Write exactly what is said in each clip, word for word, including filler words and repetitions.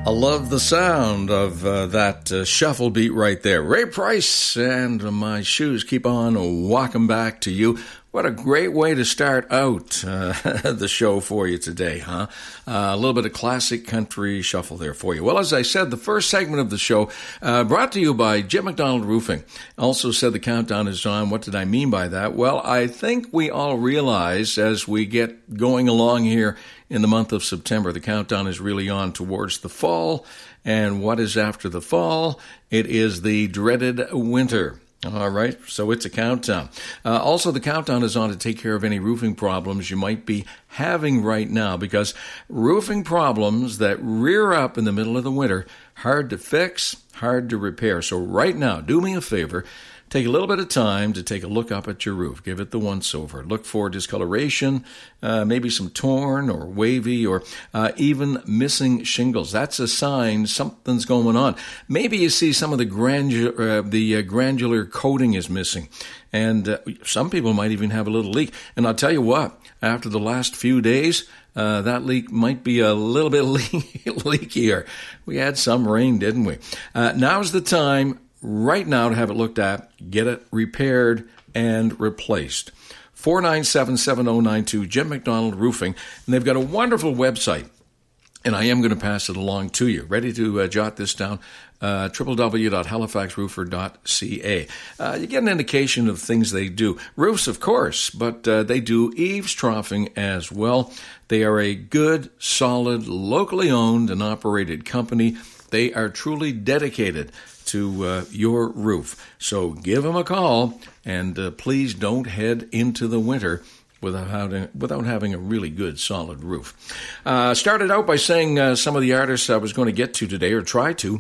I love the sound of uh, that uh, shuffle beat right there. Ray Price and My Shoes Keep On Walking Back to You. What a great way to start out uh, the show for you today, huh? Uh, a little bit of classic country shuffle there for you. Well, as I said, the first segment of the show uh, brought to you by Jim McDonald Roofing. Also said the countdown is on. What did I mean by that? Well, I think we all realize as we get going along here in the month of September, the countdown is really on towards the fall. And what is after the fall? It is the dreaded winter. All right, so it's a countdown. Uh, also, the countdown is on to take care of any roofing problems you might be having right now, because roofing problems that rear up in the middle of the winter, hard to fix, hard to repair. So right now, do me a favor. Take a little bit of time to take a look up at your roof. Give it the once-over. Look for discoloration, uh, maybe some torn or wavy or uh, even missing shingles. That's a sign something's going on. Maybe you see some of the, granu- uh, the uh, granular coating is missing. And uh, some people might even have a little leak. And I'll tell you what, after the last few days, uh, that leak might be a little bit le- leakier. We had some rain, didn't we? Uh, now's the time right now to have it looked at, get it repaired and replaced. four nine seven, seven oh nine two, Jim McDonald Roofing. And they've got a wonderful website, and I am going to pass it along to you. Ready to uh, jot this down? Uh, w w w dot halifax roofer dot c a. Uh, you get an indication of things they do. Roofs, of course, but uh, they do eaves troughing as well. They are a good, solid, locally owned and operated company. They are truly dedicated to uh, your roof. So give them a call, and uh, please don't head into the winter without having, without having a really good, solid roof. Uh, started out by saying uh, some of the artists I was going to get to today, or try to.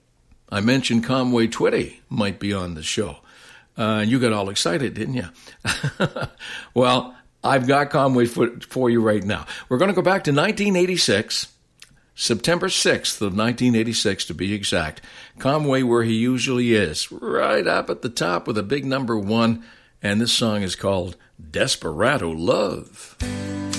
I mentioned Conway Twitty might be on the show. Uh, and you got all excited, didn't you? Well, I've got Conway for you right now. We're going to go back to nineteen eighty-six. September sixth of nineteen eighty-six, to be exact. Conway, where he usually is, right up at the top with a big number one. And this song is called Desperado Love.